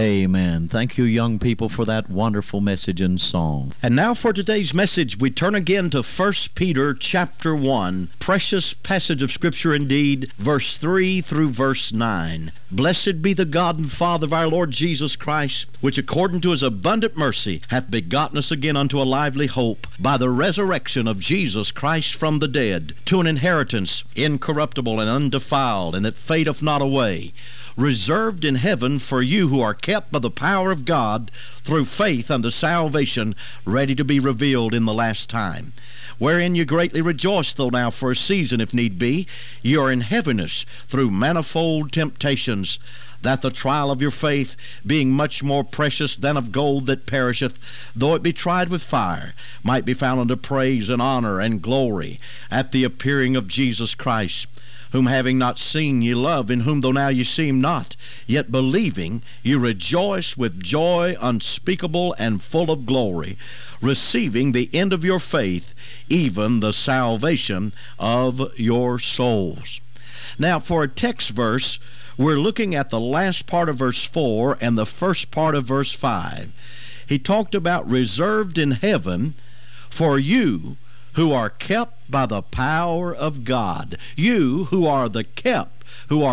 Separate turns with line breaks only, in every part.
Amen. Thank you, young people, for that wonderful message and song. And now for today's message, we turn again to 1 Peter chapter 1. Precious passage of Scripture indeed, verse 3 through verse 9. Blessed be the God and Father of our Lord Jesus Christ, which according to his abundant mercy hath begotten us again unto a lively hope by the resurrection of Jesus Christ from the dead, to an inheritance incorruptible and undefiled, and that fadeth not away, reserved in heaven for you who are kept by the power of God through faith unto salvation, ready to be revealed in the last time. Wherein you greatly rejoice, though now for a season, if need be, you are in heaviness through manifold temptations, that the trial of your faith, being much more precious than of gold that perisheth, though it be tried with fire, might be found unto praise and honor and glory at the appearing of Jesus Christ, whom having not seen ye love, in whom though now ye see him not, yet believing you rejoice with joy unspeakable and full of glory, receiving the end of your faith, even the salvation of your souls. Now for a text verse, we're looking at the last part of verse 4 and the first part of verse 5. He talked about reserved in heaven for you who are kept by the power of God. You who are kept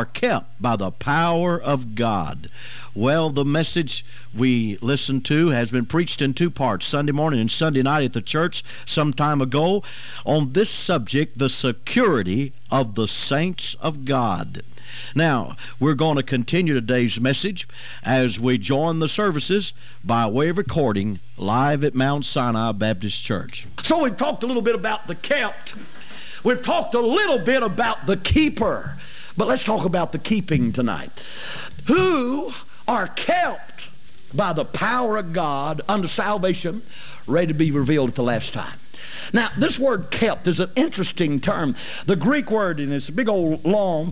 by the power of God. Well, the message we listened to has been preached in two parts, Sunday morning and Sunday night at the church some time ago, on this subject, the security of the saints of God. Now, we're going to continue today's message as we join the services by way of recording live at Mount Sinai Baptist Church.
So we've talked a little bit about the kept. We've talked a little bit about the keeper. But let's talk about the keeping tonight. Who are kept by the power of God unto salvation, ready to be revealed at the last time. Now, this word kept is an interesting term. The Greek word, and it's a big old long,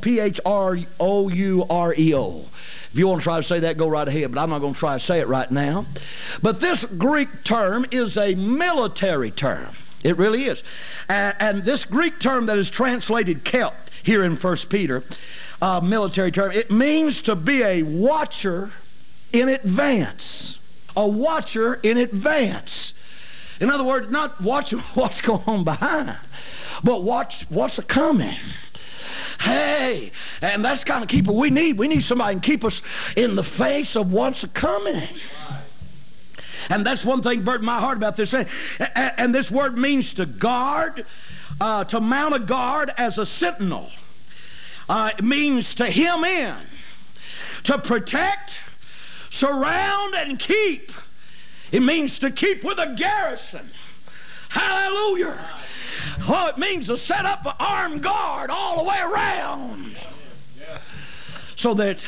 P-H-R-O-U-R-E-O. If you want to try to say that, go right ahead, but I'm not going to try to say it right now. But this Greek term is a military term. It really is. And this Greek term that is translated kept here in 1 Peter, military term, it means to be a watcher in advance. A watcher in advance. In other words, not watching what's going on behind, but watch what's a-coming. Hey, and that's the kind of keeper we need. We need somebody who can keep us in the face of what's a-coming. And that's one thing burdened my heart about this. And this word means to guard, to mount a guard as a sentinel. It means to hem in, to protect, surround, and keep. It means to keep with a garrison. Hallelujah. Oh, it means to set up an armed guard all the way around. So that,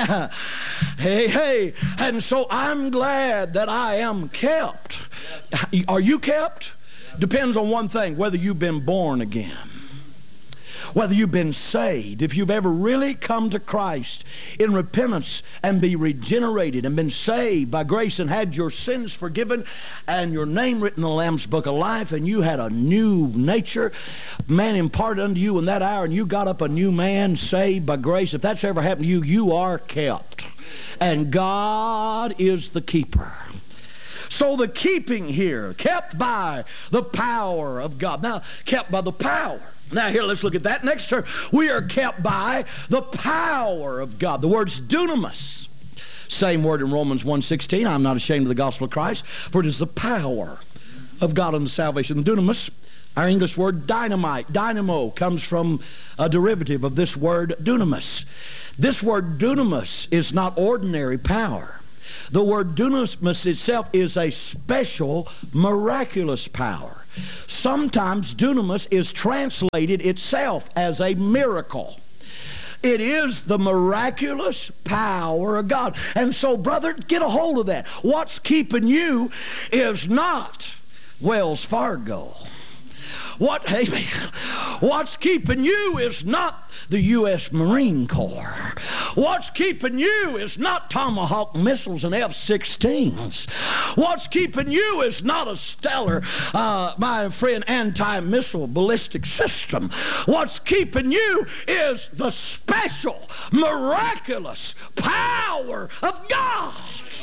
hey, and so I'm glad that I am kept. Are you kept? Depends on one thing, whether you've been born again. Whether you've been saved, if you've ever really come to Christ in repentance and be regenerated and been saved by grace and had your sins forgiven and your name written in the Lamb's Book of Life, and you had a new nature, man imparted unto you in that hour, and you got up a new man saved by grace, if that's ever happened to you, you are kept. And God is the keeper. So the keeping here, kept by the power of God. Now, kept by the power. Now here, let's look at that next term. We are kept by the power of God. The word's dunamis. Same word in Romans 1:16. I'm not ashamed of the gospel of Christ, for it is the power of God unto salvation. Dunamis, our English word dynamite, dynamo, comes from a derivative of this word dunamis. This word dunamis is not ordinary power. The word dunamis itself is a special, miraculous power. Sometimes dunamis is translated itself as a miracle. It is the miraculous power of God. And so, brother, get a hold of that. What's keeping you is not Wells Fargo. What's keeping you is not the U.S. Marine Corps. What's keeping you is not Tomahawk missiles and F-16s. What's keeping you is not a stellar, my friend, anti-missile ballistic system. What's keeping you is the special, miraculous power of God.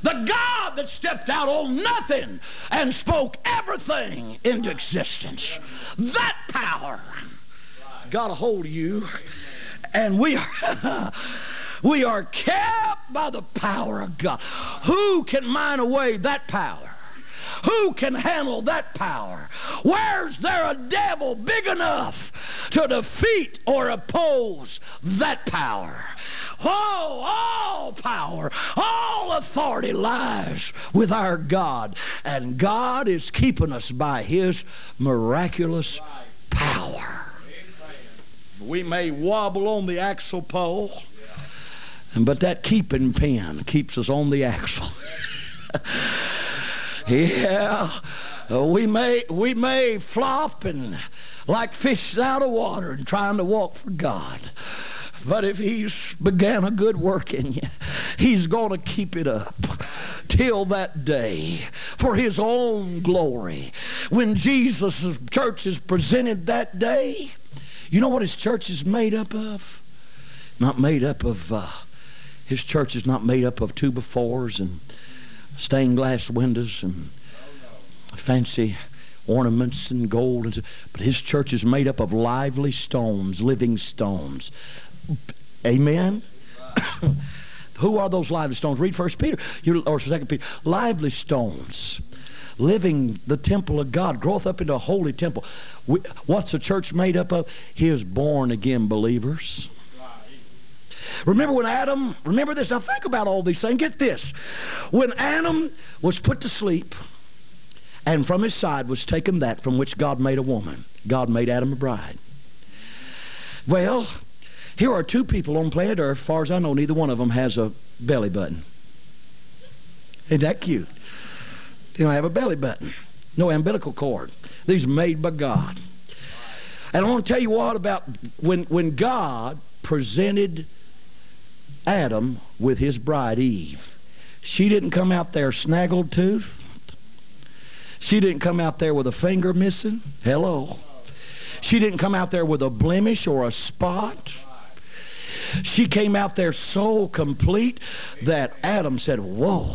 The God that stepped out on nothing and spoke everything into existence. That power has got a hold of you. And we are kept by the power of God. Who can mine away that power? Who can handle that power? Where's there a devil big enough to defeat or oppose that power? Oh, all power, all authority lies with our God. And God is keeping us by His miraculous power. We may wobble on the axle pole, but that keeping pin keeps us on the axle. Yeah, we may flop and like fish out of water and trying to walk for God. But if He's began a good work in you, He's going to keep it up till that day for His own glory. When Jesus' church is presented that day, you know what His church is made up of? Not made up of, His church is not made up of 2x4s and stained glass windows and fancy ornaments and gold. But His church is made up of lively stones, living stones. Amen? Who are those lively stones? Read 1 Peter or 2 Peter. Lively stones. Living the temple of God. Growth up into a holy temple. What's the church made up of? His born-again believers. Remember this. Now think about all these things. Get this. When Adam was put to sleep, and from his side was taken that from which God made a woman. God made Adam a bride. Well, here are two people on planet Earth. As far as I know, neither one of them has a belly button. Isn't that cute? They don't have a belly button. No umbilical cord. These are made by God. And I want to tell you what about when God presented Adam with his bride Eve. She didn't come out there snaggled toothed. She didn't come out there with a finger missing. Hello. She didn't come out there with a blemish or a spot. She came out there so complete that Adam said, whoa.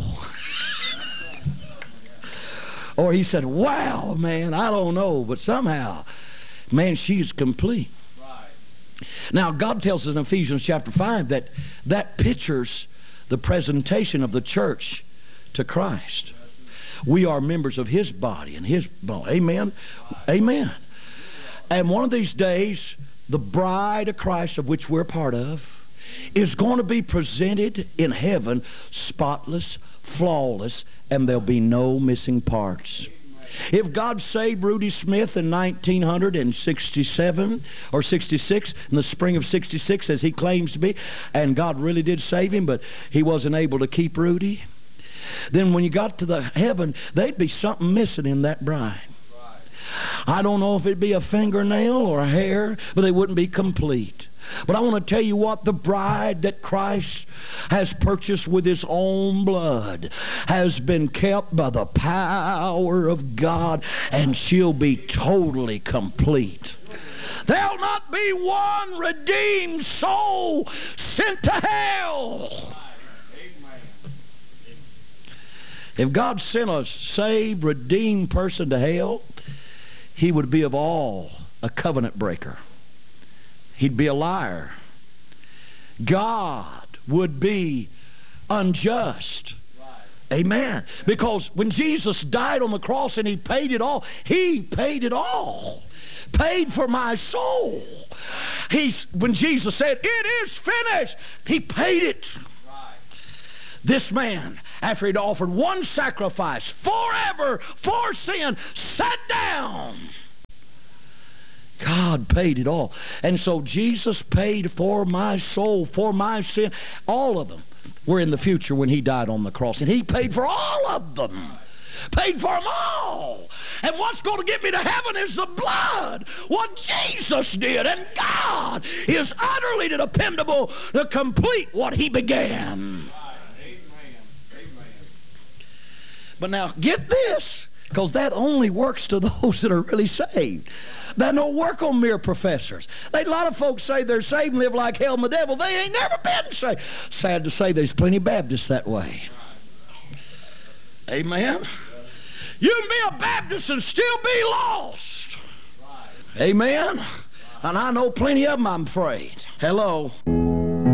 Or he said, wow, man, I don't know, but somehow, man, she's complete. Now, God tells us in Ephesians chapter 5 that pictures the presentation of the church to Christ. We are members of His body and His bone. Amen? Amen. And one of these days, the bride of Christ, of which we're part of, is going to be presented in heaven spotless, flawless, and there'll be no missing parts. If God saved Rudy Smith in 1967 or 66, in the spring of 66, as he claims to be, and God really did save him, but he wasn't able to keep Rudy, then when you got to the heaven, there'd be something missing in that bride. I don't know if it'd be a fingernail or a hair, but they wouldn't be complete. But I want to tell you what, the bride that Christ has purchased with His own blood has been kept by the power of God, and she'll be totally complete. There'll not be one redeemed soul sent to hell. If God sent a saved, redeemed person to hell, he would be of all a covenant breaker. He'd be a liar. God would be unjust. Amen. Because when Jesus died on the cross and He paid it all, He paid it all. Paid for my soul. When Jesus said, it is finished, He paid it. This man, after he'd offered one sacrifice forever for sin, sat down. God paid it all. And so Jesus paid for my soul, for my sin. All of them were in the future when He died on the cross. And He paid for all of them. Paid for them all. And what's going to get me to heaven is the blood. What Jesus did. And God is utterly dependable to complete what He began. But now, get this, because that only works to those that are really saved. That don't work on mere professors. A lot of folks say they're saved and live like hell and the devil. They ain't never been saved. Sad to say, there's plenty of Baptists that way. Amen. You can be a Baptist and still be lost. Amen. And I know plenty of them, I'm afraid. Hello.